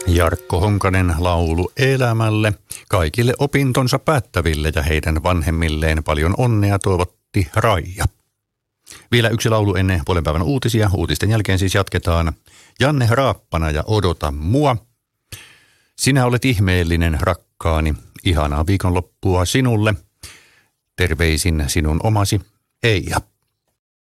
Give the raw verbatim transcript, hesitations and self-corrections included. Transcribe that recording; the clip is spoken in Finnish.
Jarkko Honkanen laulu elämälle. Kaikille opintonsa päättäville ja heidän vanhemmilleen paljon onnea toivotti Raija. Vielä yksi laulu ennen puolen päivän uutisia. Uutisten jälkeen siis jatketaan. Janne Raappana ja Odota mua. Sinä olet ihmeellinen, rakkaani. Ihanaa viikonloppua sinulle. Terveisin sinun omasi Eija.